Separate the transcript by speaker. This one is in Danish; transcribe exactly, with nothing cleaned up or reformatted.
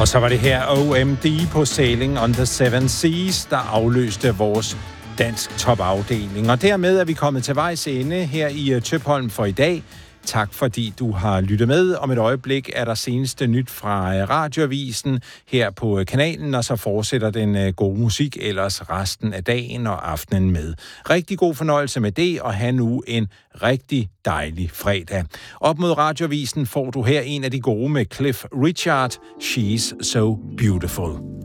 Speaker 1: Og så var det her O M D på Sailing on the Seven Seas, der afløste vores dansk topafdeling. Og dermed er vi kommet til vejs ende her i Tøpholm for i dag. Tak fordi du har lyttet med. Om et øjeblik er der seneste nyt fra Radioavisen her på kanalen, og så fortsætter den gode musik ellers resten af dagen og aftenen med. Rigtig god fornøjelse med det, og have nu en rigtig dejlig fredag. Op mod Radioavisen får du her en af de gode med Cliff Richard, She's So Beautiful.